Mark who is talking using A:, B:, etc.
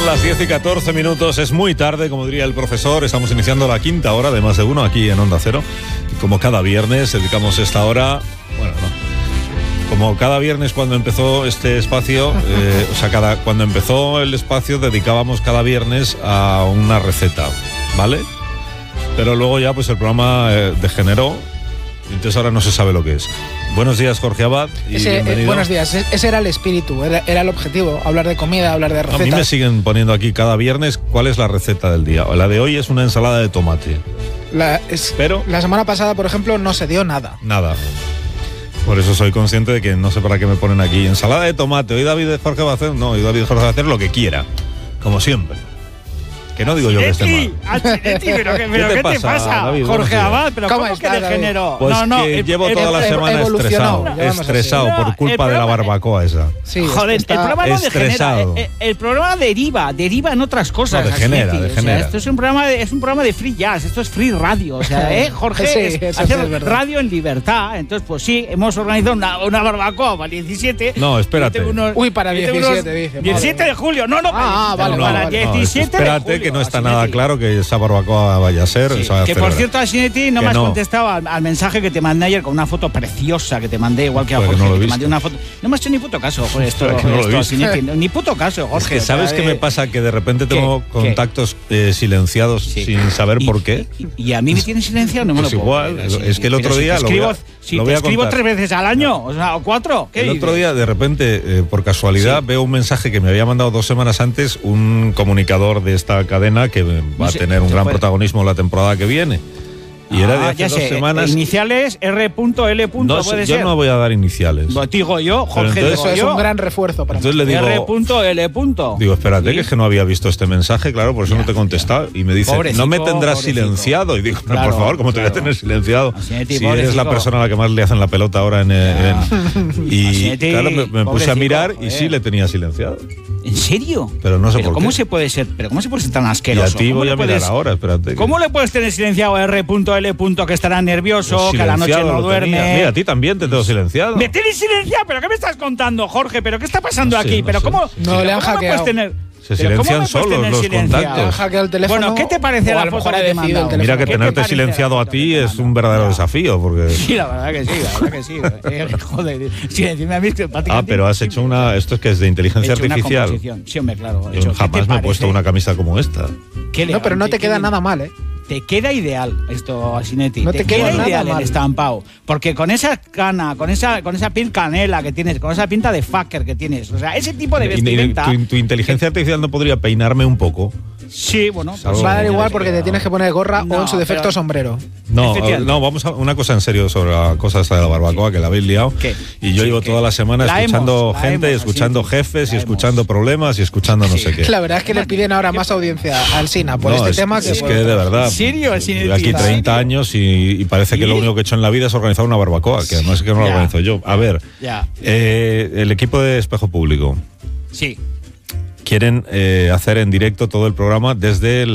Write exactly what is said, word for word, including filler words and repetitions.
A: las diez y catorce minutos, es muy tarde, como diría el profesor. Estamos iniciando la quinta hora de Más de Uno aquí en Onda Cero. Y como cada viernes dedicamos esta hora, bueno, no, como cada viernes cuando empezó este espacio, eh, o sea, cada, cuando empezó el espacio dedicábamos cada viernes a una receta, ¿vale? Pero luego ya pues el programa eh, degeneró, y entonces ahora no se sabe lo que es. Buenos días, Jorge Abad. Y
B: ese, eh, buenos días, ese era el espíritu, era, era el objetivo, hablar de comida, hablar de recetas.
A: A mí me siguen poniendo aquí cada viernes cuál es la receta del día. La de hoy es una ensalada de tomate.
B: La, es, Pero la semana pasada, por ejemplo, no se dio nada.
A: Nada. Por eso soy consciente de que no sé para qué me ponen aquí ensalada de tomate. Hoy David Jorge va a hacer, no, hoy David Jorge va a hacer lo que quiera, como siempre. Que no digo yo que esté mal.
C: Alcinetti, pero que, pero
A: ¿Qué te
C: ¿qué
A: pasa,
C: te pasa,
A: David?
C: Jorge Abad? ¿Pero
B: ¿Cómo
C: cómo,
B: está,
C: que de
B: David?
C: género?
A: Pues
C: no, no,
A: que
C: el,
A: llevo
C: el,
A: toda la
C: el,
A: semana estresado,
B: no,
A: estresado
C: no,
A: por culpa de la
C: programa,
A: barbacoa esa.
B: Sí,
C: joder,
B: está
C: el programa no
A: estresado.
C: degenera, el, el programa deriva, deriva en otras cosas.
A: No, degenera,
C: Alcinetti.
A: degenera.
C: O sea, esto es un programa de, es un programa de free jazz, esto es free radio, o sea, ¿eh, Jorge?
B: Sí,
C: es,
B: eso
C: hacer
B: sí es verdad.
C: radio en libertad. Entonces, pues sí, hemos organizado una, una barbacoa para el diecisiete.
A: No, espérate.
C: Unos,
B: Uy, para el diecisiete, dice.
C: diecisiete de julio, no, no,
B: Ah,
C: para,
B: vale,
C: para
B: vale,
C: el
B: vale.
C: diecisiete
A: No,
C: de
A: espérate
C: julio.
A: que no está
C: Alcinetti.
A: nada claro que esa barbacoa vaya a ser.
C: Sí,
A: se va a
C: que por
A: celebrar.
C: cierto, Alcinetti, no
A: Que
C: me has
A: no.
C: contestado al, al mensaje que te mandé ayer con una foto preciosa que te mandé, igual que a
A: Pues que
C: Jorge,
A: no lo he
C: que te
A: visto.
C: mandé una foto. No me has hecho ni puto caso, Jorge, esto,
A: Pero que no lo he
C: esto,
A: visto.
C: Alcinetti, no, ni puto caso, Jorge.
A: Es que
C: o sea,
A: ¿sabes qué
C: de-
A: me pasa? Que de repente
C: ¿Qué?
A: tengo
C: ¿Qué?
A: contactos eh, silenciados
C: Sí.
A: sin saber
C: Y-
A: por qué.
C: Y, y a mí me tienen silenciado, no me
A: Pues
C: lo puedo
A: igual,
C: creer,
A: es que el otro
C: Pero
A: día
C: si
A: lo
C: te
A: voy a-
C: escribo, si
A: lo
C: te
A: voy a
C: escribo
A: contar.
C: tres veces al año, o sea, o cuatro, ¿qué
A: El
C: dices?
A: otro día, de repente, eh, por casualidad,
C: Sí.
A: veo un mensaje que me había mandado dos semanas antes un comunicador de esta cadena que va
C: No
A: a
C: sé,
A: tener un
C: te
A: gran
C: puede-
A: protagonismo la temporada que viene. Y era de
C: Ah,
A: hace
C: ya
A: dos
C: sé,
A: semanas.
C: iniciales R punto L.
A: No sé,
C: puede
A: yo
C: ser.
A: no voy a dar iniciales.
C: Pues digo yo, Jorge,
A: entonces-
C: digo
B: Eso es
C: yo.
B: un gran refuerzo para
A: Entonces le digo,
C: R punto L.
A: digo, espérate,
C: Sí.
A: que es que no había visto este mensaje, claro, por eso
C: Ya,
A: no te he contestado. Y me dice,
C: Pobrecito,
A: no me tendrás
C: pobrecito.
A: silenciado. Y digo, pero
C: Claro,
A: por favor, ¿cómo te voy a
C: claro.
A: tener silenciado?
C: Alcinetti,
A: Si eres
C: pobrecito.
A: la persona a la que más le hacen la pelota ahora en... eh, en- y
C: Alcinetti,
A: claro, me, me puse a
C: pobrecito,
A: mirar y
C: joder.
A: sí le tenía silenciado.
C: ¿En serio?
A: Pero no sé por
C: ¿cómo
A: qué.
C: se puede ser? ¿Pero cómo se puede ser tan
A: Y a
C: asqueroso?
A: ti
C: ¿Cómo
A: voy
C: le
A: a mirar
C: puedes-
A: ahora, espérate. que-
C: ¿Cómo le puedes tener silenciado a R punto L. que estará nervioso,
A: Pues
C: que a la noche
A: silenciado
C: no
A: lo
C: duerme?
A: tenía. Mira, a ti también te tengo silenciado.
C: ¿Me tienes silenciado? ¿Pero qué me estás contando, Jorge? ¿Pero qué está pasando
A: No sé,
C: aquí?
A: no
C: ¿Pero
A: sé.
C: cómo,
B: No,
C: pero
B: le han
C: cómo me
B: hackeado.
C: puedes tener?
A: Se
C: ¿Pero cómo
A: silencian
C: me puedes
A: solos
C: tener
A: los
C: silenciado?
A: contactos.
B: Le han hackeado el teléfono.
C: Bueno, ¿qué te parece
B: o
C: la
B: a lo
C: foto
B: mejor
C: que
B: ha
C: te he
B: decidido el
C: mandado?
B: teléfono.
A: Mira que
C: ¿Qué te
A: tenerte
C: parece la
A: silenciado a
C: foto que
A: ti
C: te he
A: es un
C: mandado?
A: verdadero
C: Ya.
A: desafío, porque...
C: Sí, la verdad que sí, la verdad que sí. Eh, joder, sí, encima a mí es que
A: Ah,
C: prácticamente
A: pero has hecho una... Esto es que es de
C: he
A: inteligencia
C: hecho una
A: artificial.
C: composición. Sí, hombre, claro. he
A: Yo
C: hecho. ¿Qué
A: jamás
C: te
A: me he puesto
C: parece?
A: una camisa como esta.
C: Qué
B: No, pero no
C: elegante,
B: te queda
C: qué
B: nada mal, ¿eh?
C: Te queda ideal esto, Alcinetti.
B: No
C: te,
B: te queda
C: queda
B: nada
C: ideal
B: mal.
C: el estampado. Porque con esa cana, con esa, con esa piel canela que tienes, con esa pinta de fucker que tienes, o sea, ese tipo de
A: Y- y-
C: vestimenta.
A: tu, tu inteligencia artificial no podría peinarme un poco.
C: Sí, bueno,
A: Salvo-
B: Va a dar
A: no,
B: igual porque te tienes que poner gorra
C: No,
B: o en su defecto
C: pero-
B: sombrero.
A: No,
C: Efectivamente.
A: no, vamos a una cosa en serio sobre la cosa esta de la barbacoa, que la habéis liado.
C: ¿Qué?
A: Y yo
C: Sí,
A: llevo
C: ¿qué?
A: toda la semana
C: La
A: escuchando
C: hemos, la
A: gente,
C: hemos,
A: escuchando
C: así,
A: jefes y
C: la
A: escuchando
C: hemos.
A: problemas y escuchando no
C: Sí.
A: sé qué.
B: La verdad es que le piden ahora más audiencia al Sina por
A: No,
B: este
A: es,
B: tema que
A: es
B: por
A: que de
B: otros.
A: verdad.
C: ¿En serio? ¿En serio?
A: Llevo aquí
C: ¿En
A: treinta
C: serio?
A: años y, y parece que
C: ¿Sí?
A: lo único que he hecho en la vida es organizar una barbacoa, que además es que no la
C: Ya.
A: organizo yo. A ver,
C: Ya.
A: eh, el equipo de Espejo Público
C: Sí.
A: quieren eh, hacer en directo todo el programa desde